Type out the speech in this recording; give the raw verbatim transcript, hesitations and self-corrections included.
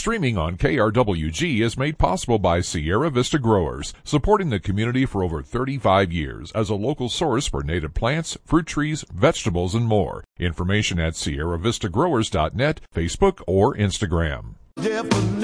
Streaming on K R W G is made possible by Sierra Vista Growers, supporting the community for over thirty-five years as a local source for native plants, fruit trees, vegetables, and more. Information at sierra vista growers dot net, Facebook, or Instagram.